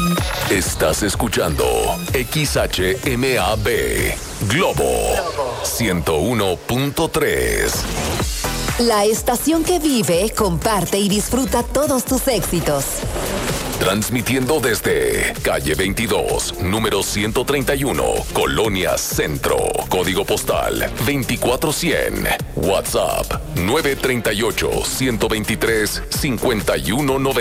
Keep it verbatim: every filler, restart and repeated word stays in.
Estás escuchando X H M A B Globo ciento uno punto tres. La estación que vive, comparte y disfruta todos tus éxitos. Transmitiendo desde calle veintidós, número ciento treinta y uno, Colonia Centro. Código postal veinticuatro cien. WhatsApp nueve tres ocho, uno dos tres, cinco uno nueve